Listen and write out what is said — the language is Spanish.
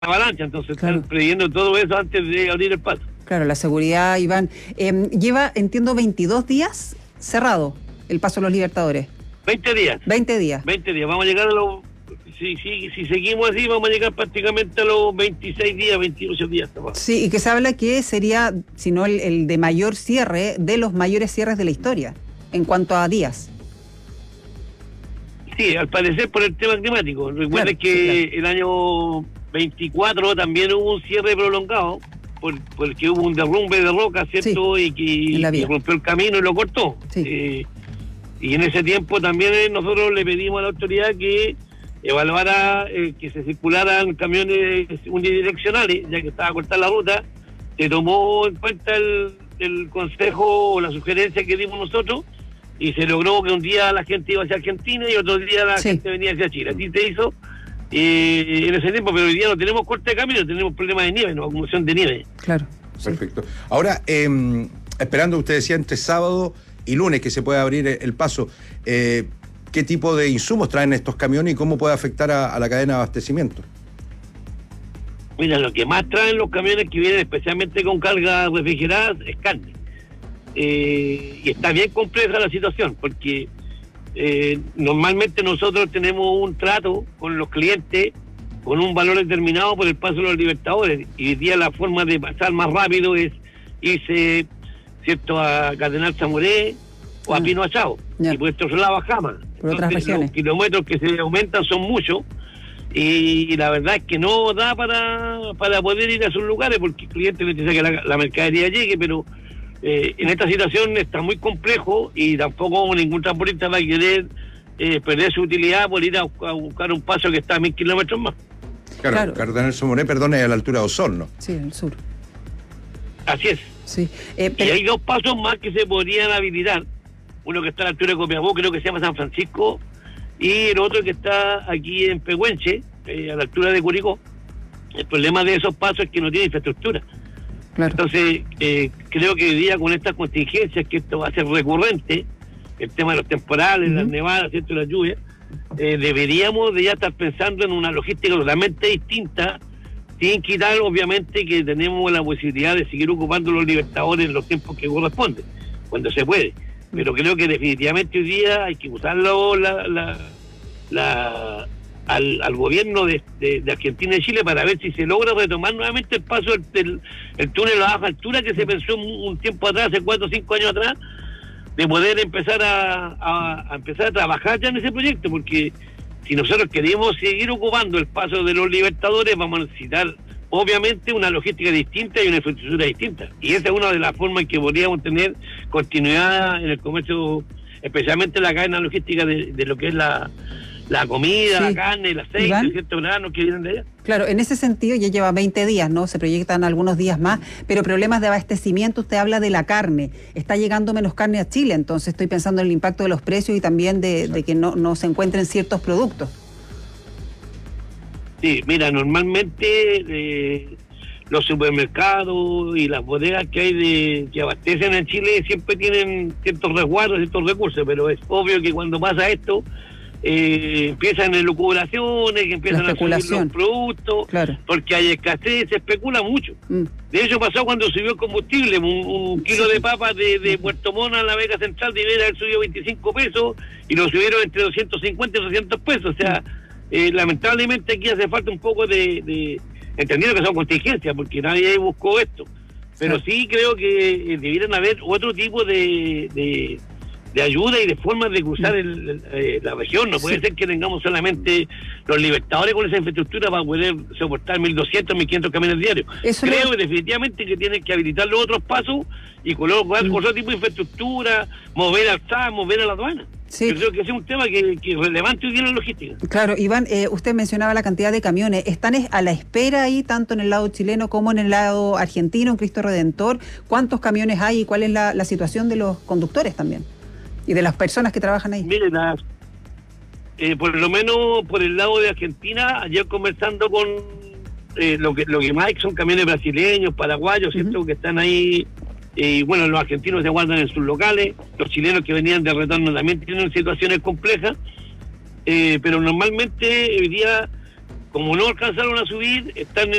avalancha, entonces Claro. están previendo todo eso antes de abrir el paso. Claro, la seguridad, Iván. Lleva, entiendo, 22 días cerrado el Paso de los Libertadores. 20 días. 20 días. 20 días. Vamos a llegar a los... Si seguimos así, vamos a llegar prácticamente a los 26 días, 28 días. Sí, y que se habla que sería, si no el de mayor cierre, de los mayores cierres de la historia, en cuanto a días. Sí, al parecer por el tema climático. Recuerden que el año 24 también hubo un cierre prolongado, porque hubo un derrumbe de roca, ¿cierto? Sí, y rompió el camino y lo cortó. Sí. Y en ese tiempo también nosotros le pedimos a la autoridad que evaluara que se circularan camiones unidireccionales, ya que estaba cortada la ruta. Se tomó en cuenta el consejo o la sugerencia que dimos nosotros, y se logró que un día la gente iba hacia Argentina y otro día la gente venía hacia Chile. Así se hizo en ese tiempo, pero hoy día no tenemos corte de camino, tenemos problemas de nieve, no acumulación de nieve. Claro. Perfecto. Ahora, esperando, usted decía, entre sábado y lunes que se puede abrir el paso, ¿qué tipo de insumos traen estos camiones y cómo puede afectar a la cadena de abastecimiento? Mira, lo que más traen los camiones que vienen especialmente con carga refrigerada es carne. Y está bien compleja la situación, porque normalmente nosotros tenemos un trato con los clientes con un valor determinado por el paso de los Libertadores, y hoy día la forma de pasar más rápido es irse, ¿cierto?, a Cardenal Zamoré o a Pino Achao, y por estos lados a Jama. Por otras regiones. Los kilómetros que se aumentan son muchos, y la verdad es que no da para poder ir a esos lugares, porque el cliente necesita que la mercadería llegue, pero en esta situación está muy complejo, y tampoco ningún transportista va a querer perder su utilidad por ir a buscar un paso que está a 1000 kilómetros más. Claro. Cardenal Zamoré, perdón, es a la altura de Osorno. Sí, en el sur. Así es. Sí. Y hay dos pasos más que se podrían habilitar. Uno que está a la altura de Copiapó, creo que se llama San Francisco, y el otro que está aquí en Pehuenche, a la altura de Curicó. El problema de esos pasos es que no tiene infraestructura. Claro. Entonces, creo que hoy día con estas contingencias, que esto va a ser recurrente, el tema de los temporales, las nevadas, ¿cierto?, las lluvias, deberíamos de ya estar pensando en una logística totalmente distinta, sin quitar obviamente que tenemos la posibilidad de seguir ocupando los Libertadores en los tiempos que corresponden, cuando se puede. Pero creo que definitivamente hoy día hay que usarlo al gobierno de Argentina y Chile para ver si se logra retomar nuevamente el paso del túnel a baja altura, que se pensó un tiempo atrás, hace 4 o 5 años atrás, de poder empezar a empezar a trabajar ya en ese proyecto, porque si nosotros queremos seguir ocupando el paso de los Libertadores, vamos a necesitar obviamente una logística distinta y una infraestructura distinta, y esa es una de las formas en que podríamos tener continuidad en el comercio, especialmente la cadena logística de lo que es la comida, la carne, el aceite, ciertos granos que vienen de allá. Claro, en ese sentido ya lleva 20 días, ¿no? Se proyectan algunos días más, pero problemas de abastecimiento, usted habla de la carne. Está llegando menos carne a Chile, entonces estoy pensando en el impacto de los precios y también de que no se encuentren ciertos productos. Sí, mira, normalmente los supermercados y las bodegas que hay que abastecen en Chile siempre tienen ciertos resguardos, ciertos recursos, pero es obvio que cuando pasa esto, empiezan elucubraciones, que empiezan a subir los productos, claro, porque hay escasez, se especula mucho. De hecho pasó cuando subió el combustible, un kilo de papas de Puerto Montt a la Vega Central debería haber subido 25 pesos y lo subieron entre 250 y 300 pesos, o sea, lamentablemente aquí hace falta un poco de entendiendo que son contingencias, porque nadie buscó esto, pero sí creo que debieran haber otro tipo de ayuda y de formas de cruzar la región. No puede ser que tengamos solamente los Libertadores con esa infraestructura para poder soportar 1.200, 1.500 camiones diarios. Creo que definitivamente que tienen que habilitar los otros pasos y colocar otro tipo de infraestructura, mover al SAM, mover a la aduana. Sí. Yo creo que ese es un tema que es relevante hoy día en la logística. Claro, Iván, usted mencionaba la cantidad de camiones. ¿Están a la espera ahí, tanto en el lado chileno como en el lado argentino, en Cristo Redentor? ¿Cuántos camiones hay y cuál es la situación de los conductores también? Y de las personas que trabajan ahí. Miren, por lo menos por el lado de Argentina, ayer conversando con lo que más hay son camiones brasileños, paraguayos, ¿cierto?, que están ahí. Y bueno, los argentinos se guardan en sus locales, los chilenos que venían de retorno también tienen situaciones complejas, pero normalmente hoy día como no alcanzaron a subir, están